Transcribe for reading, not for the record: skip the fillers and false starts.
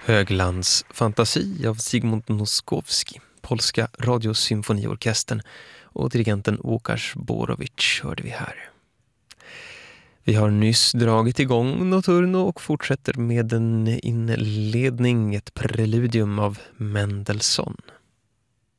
Höglands fantasi av Zygmunt Noskowski, polska radiosymfoniorkestern och dirigenten Łukasz Borowicz hörde vi här. Vi har nyss dragit igång Notturno och fortsätter med en inledning, ett preludium av Mendelssohn.